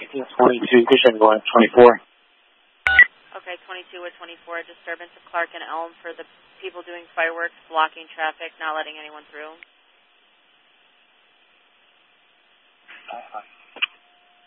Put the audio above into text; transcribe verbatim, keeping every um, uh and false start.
twenty-two, Christian going twenty-four. Okay, twenty-two with twenty-four, disturbance of Clark and Elm for the people doing fireworks, blocking traffic, not letting anyone through. Uh-huh.